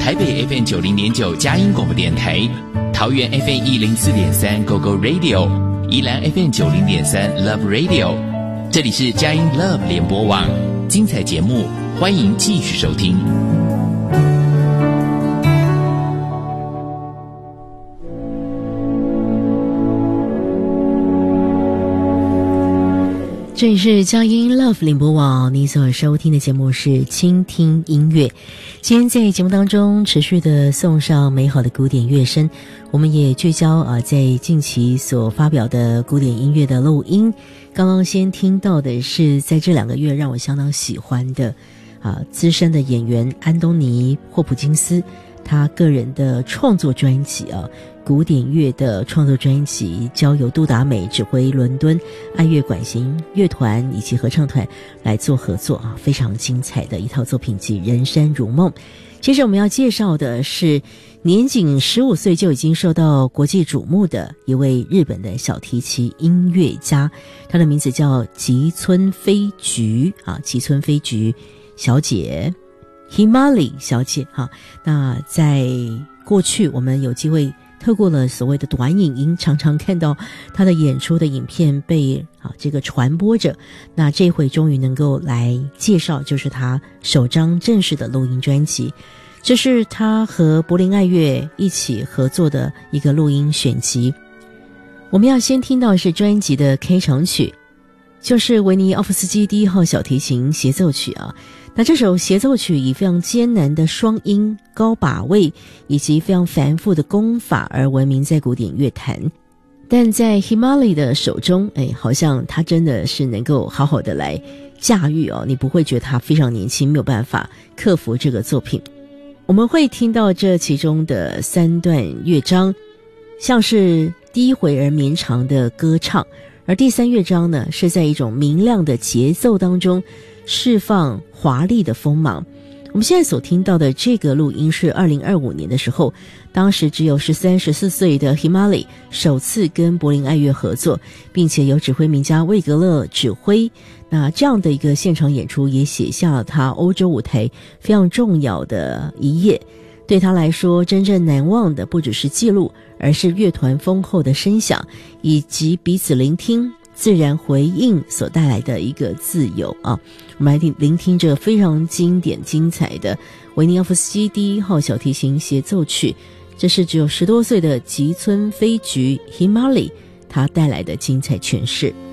台北 FM 90.9佳音广播电台，桃园 FM 104.3 Go Go Radio， 宜兰 FM 90.3 Love Radio。这里是佳音 Love 联播网，精彩节目欢迎继续收听。 这里是佳音 Love 联播网，你所收听的节目是倾听音乐。今天在节目当中持续的送上美好的古典乐声，我们也聚焦在近期所发表的古典音乐的录音。刚刚先听到的是在这2个月让我相当喜欢的资深的演员安东尼·霍普金斯他个人的创作专辑古典乐的创作专辑，交由杜达美指挥伦敦爱乐管弦乐团以及合唱团来做合作非常精彩的一套作品集《人生如梦》。接着我们要介绍的是年仅15岁就已经受到国际瞩目的一位日本的小提琴音乐家，他的名字叫吉村飞菊吉村飞菊小姐，Himali 小姐那在过去我们有机会透过了所谓的短影音，常常看到她的演出的影片被这个传播着。那这回终于能够来介绍，就是她首张正式的录音专辑，这是她和柏林爱乐一起合作的一个录音选集。我们要先听到的是专辑的开场曲，就是维尼奥夫斯基第1号小提琴协奏曲那这首协奏曲以非常艰难的双音、高把位以及非常繁复的功法而闻名在古典乐坛，但在 Himali 的手中好像他真的是能够好好的来驾驭你不会觉得他非常年轻，没有办法克服这个作品。我们会听到这其中的3段乐章，像是低回而绵长的歌唱，而第3乐章呢是在一种明亮的节奏当中释放华丽的锋芒。我们现在所听到的这个录音是2025年的时候，当时只有13、14岁的 Himali 首次跟柏林爱乐合作，并且由指挥名家魏格勒指挥。那这样的一个现场演出也写下了他欧洲舞台非常重要的一页。对他来说，真正难忘的不只是记录，而是乐团丰厚的声响以及彼此聆听自然回应所带来的一个自由我们来聆听这非常经典精彩的维尼奥夫斯基第1号小提琴协奏曲，这是只有10多岁的吉村飞菊 Himali 他带来的精彩诠释。